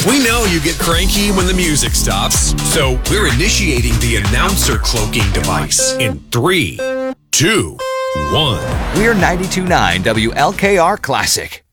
We know you get cranky when the music stops, so we're initiating the announcer cloaking device in 3, 2, 1. We're 92.9 WLKR Classic.